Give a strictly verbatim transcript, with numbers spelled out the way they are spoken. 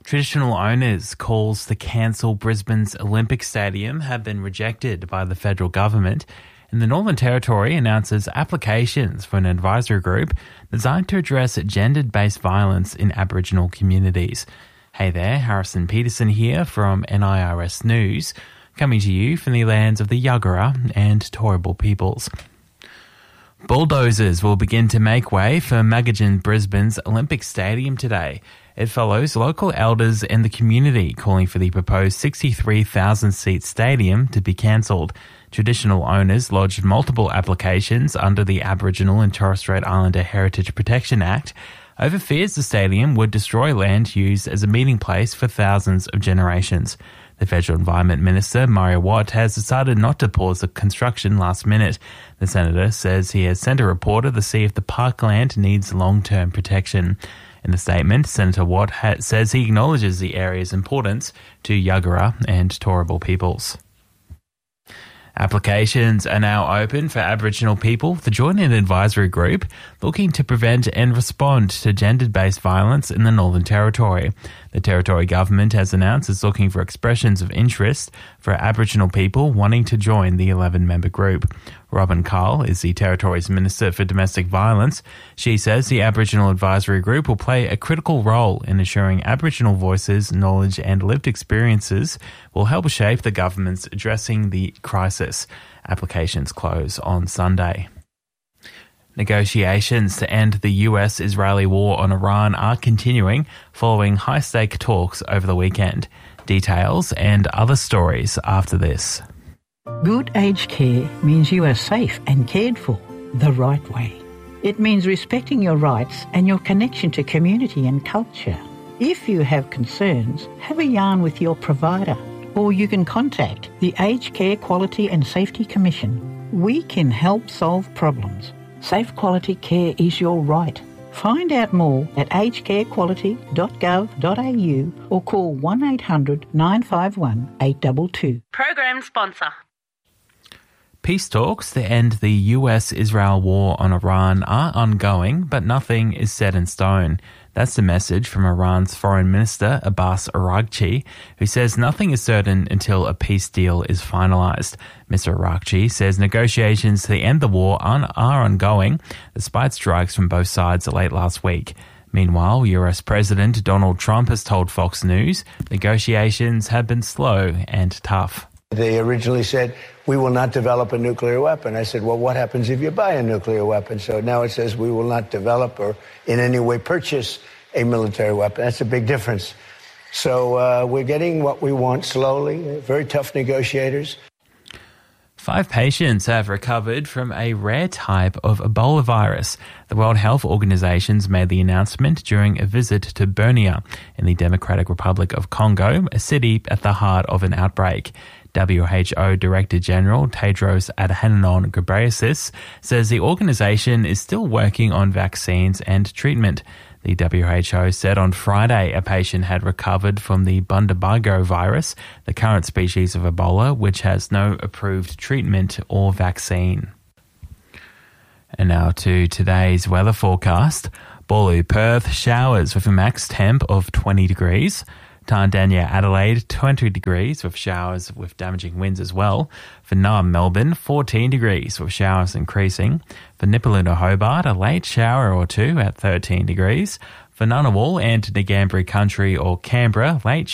Traditional owners' calls to cancel Brisbane's Olympic Stadium have been rejected by the federal government, and the Northern Territory announces applications for an advisory group designed to address gendered-based violence in Aboriginal communities. Hey there, Harrison Peterson here from N I R S News, coming to you from the lands of the Yagara and Turrbal peoples. Bulldozers will begin to make way for Magajan Brisbane's Olympic Stadium today. It follows local elders and the community calling for the proposed sixty-three thousand seat stadium to be cancelled. Traditional owners lodged multiple applications under the Aboriginal and Torres Strait Islander Heritage Protection Act over fears the stadium would destroy land used as a meeting place for thousands of generations. The Federal Environment Minister, Mario Watt, has decided not to pause the construction last minute. The Senator says he has sent a reporter to see if the parkland needs long-term protection. In the statement, Senator Watt ha- says he acknowledges the area's importance to Yagara and Turrbal peoples. Applications are now open for Aboriginal people to join an advisory group looking to prevent and respond to gender-based violence in the Northern Territory. The Territory Government has announced it's looking for expressions of interest for Aboriginal people wanting to join the eleven-member group. Robin Carl is the Territory's Minister for Domestic Violence. She says the Aboriginal Advisory Group will play a critical role in ensuring Aboriginal voices, knowledge and lived experiences will help shape the government's addressing the crisis. Applications close on Sunday. Negotiations to end the U S-Israeli war on Iran are continuing following high-stake talks over the weekend. Details and other stories after this. Good aged care means you are safe and cared for the right way. It means respecting your rights and your connection to community and culture. If you have concerns, have a yarn with your provider, or you can contact the Aged Care Quality and Safety Commission. We can help solve problems. Safe quality care is your right. Find out more at aged care quality dot gov dot a u or call one eight hundred nine five one eight two two. Program sponsor. Peace talks to end the U S-Israel war on Iran are ongoing, but nothing is set in stone. That's the message from Iran's Foreign Minister Abbas Araghchi, who says nothing is certain until a peace deal is finalised. Mister Araghchi says negotiations to end the war are ongoing, despite strikes from both sides late last week. Meanwhile, U S President Donald Trump has told Fox News negotiations have been slow and tough. They originally said, we will not develop a nuclear weapon. I said, well, what happens if you buy a nuclear weapon? So now it says we will not develop or in any way purchase a military weapon. That's a big difference. So uh, we're getting what we want slowly, very tough negotiators. Five patients have recovered from a rare type of Ebola virus. The World Health Organization's made the announcement during a visit to Bunia in the Democratic Republic of Congo, a city at the heart of an outbreak. W H O Director General Tedros Adhanom Ghebreyesus says the organisation is still working on vaccines and treatment. The W H O said on Friday a patient had recovered from the Bundibugyo virus, the current species of Ebola, which has no approved treatment or vaccine. And now to today's weather forecast. Bolu, Perth, showers with a max temp of twenty degrees. Tandanya, Adelaide, twenty degrees with showers with damaging winds as well. For Naarm, Melbourne, fourteen degrees with showers increasing. For Nipaluna, Hobart, a late shower or two at thirteen degrees. For Ngunnawal and Ngambri Country or Canberra, late